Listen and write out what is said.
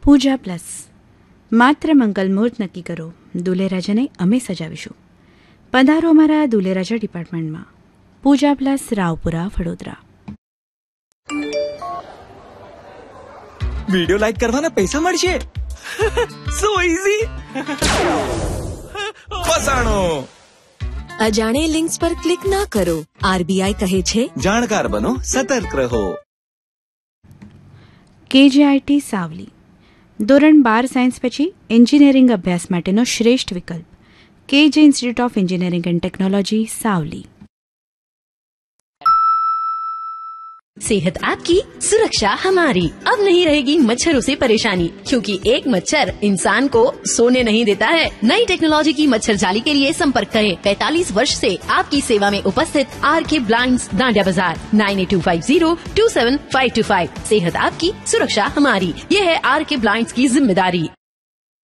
પૂજા plus માત્ર મંગલ મુહૂર્ત નક્કી કરો, દુલેરાજાને અમે સજાવીશું. પધારો અમારા દુલેરાજા ડિપાર્ટમેન્ટમાં. પૂજા plus, Raopura, Vadodara. Video like કરવાના પૈસા મળશે. સો ઈઝી. ફસાણો. અજાણે લિંક્સ પર ક્લિક ના કરો. આરબીઆઈ કહે છે, જાણકાર બનો, સતર્ક રહો. કેજીઆઈટી સાવલી ધોરણ 12 સાયન્સ પછી એન્જિનિયરિંગ અભ્યાસ માટેનો શ્રેષ્ઠ વિકલ્પ. કેજે institute of engineering and technology सावली. सेहत आपकी, सुरक्षा हमारी. अब नहीं रहेगी मच्छरों से परेशानी, क्योंकि एक मच्छर इंसान को सोने नहीं देता है. नई टेक्नोलॉजी की मच्छर जाली के लिए संपर्क करें 45 वर्ष से आपकी सेवा में उपस्थित आरके ब्लाइंड्स, दांडिया बाजार. 9825027525. सेहत आपकी, सुरक्षा हमारी. ये है आरके ब्लाइंड्स की जिम्मेदारी.